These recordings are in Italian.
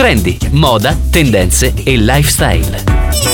Trendi, moda, tendenze e lifestyle.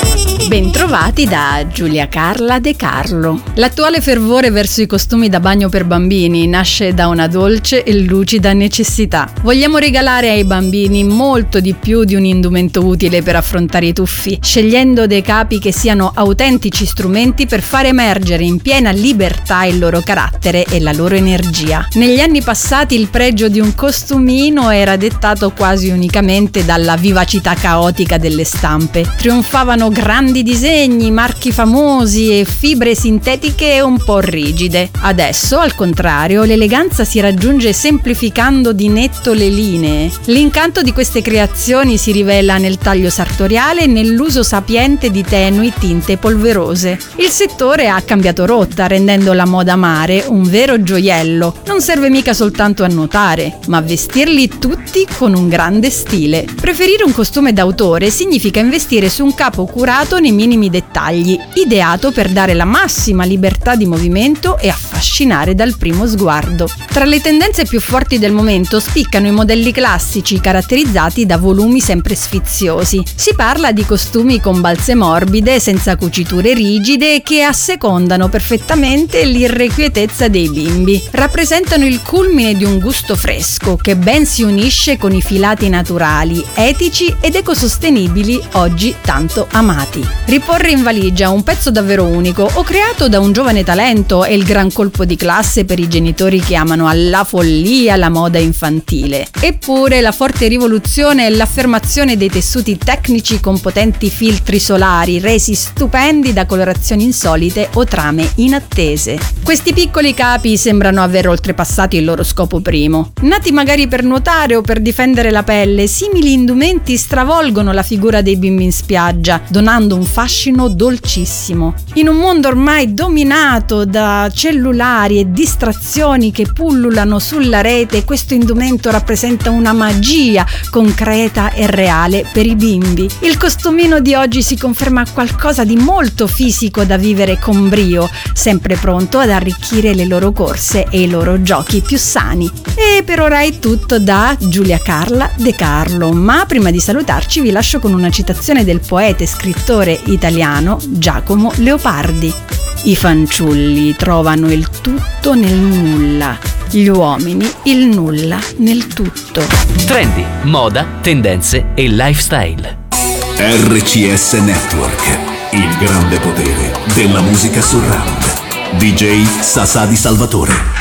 Bentrovati da Giulia Carla De Carlo. L'attuale fervore verso i costumi da bagno per bambini nasce da una dolce e lucida necessità. Vogliamo regalare ai bambini molto di più di un indumento utile per affrontare i tuffi, scegliendo dei capi che siano autentici strumenti per far emergere in piena libertà il loro carattere e la loro energia. Negli anni passati il pregio di un costumino era dettato quasi unicamente dalla vivacità caotica delle stampe. Trionfavano grandi disegni, marchi famosi e fibre sintetiche un po' rigide. Adesso, al contrario, l'eleganza si raggiunge semplificando di netto le linee. L'incanto di queste creazioni si rivela nel taglio sartoriale e nell'uso sapiente di tenui tinte polverose. Il settore ha cambiato rotta, rendendo la moda mare un vero gioiello. Non serve mica soltanto a nuotare, ma a vestirli tutti con un grande stile. Preferire un costume d'autore significa investire su un capo curato nei minimi dettagli, ideato per dare la massima libertà di movimento e affascinare dal primo sguardo. Tra le tendenze più forti del momento spiccano i modelli classici caratterizzati da volumi sempre sfiziosi. Si parla di costumi con balze morbide, senza cuciture rigide, che assecondano perfettamente l'irrequietezza dei bimbi. Rappresentano il culmine di un gusto fresco che ben si unisce con i filati naturali, etici ed ecosostenibili oggi tanto amati. Riporre in valigia un pezzo davvero unico o creato da un giovane talento è il gran colpo di classe per i genitori che amano alla follia la moda infantile. Eppure la forte rivoluzione è l'affermazione dei tessuti tecnici con potenti filtri solari resi stupendi da colorazioni insolite o trame inattese. Questi piccoli capi sembrano aver oltrepassato il loro scopo primo. Nati magari per nuotare o per difendere la pelle, simili indumenti stravolgono la figura dei bimbi in spiaggia, donando un fascino dolcissimo. In un mondo ormai dominato da cellulari e distrazioni che pullulano sulla rete, questo indumento rappresenta una magia concreta e reale per i bimbi. Il costumino di oggi si conferma qualcosa di molto fisico da vivere con brio, sempre pronto ad arricchire le loro corse e i loro giochi più sani. E per ora è tutto da Giulia Carla De Carlo, ma prima di salutarci vi lascio con una citazione del poeta e scrittore italiano Giacomo Leopardi. I fanciulli trovano il tutto nel nulla, gli uomini il nulla nel tutto. Trendi, moda, tendenze e lifestyle. RCS Network, il grande potere della musica surround. DJ Sasà di Salvatore.